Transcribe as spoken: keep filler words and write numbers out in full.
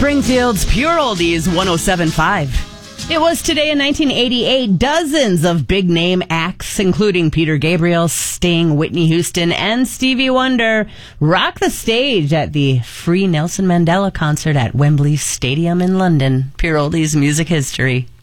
Springfield's Pure Oldies one oh seven point five. It was today in nineteen eighty-eight, dozens of big-name acts, including Peter Gabriel, Sting, Whitney Houston, and Stevie Wonder, rocked the stage at the free Nelson Mandela concert at Wembley Stadium in London. Pure Oldies music history.